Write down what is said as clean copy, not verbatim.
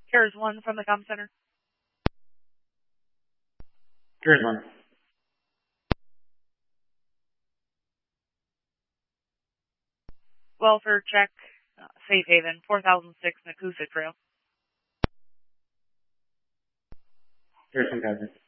Here's one from the comm center. Here's one. Welfare check, Safe Haven, 4006 Nakusa Trail. Here's one, Kaiser.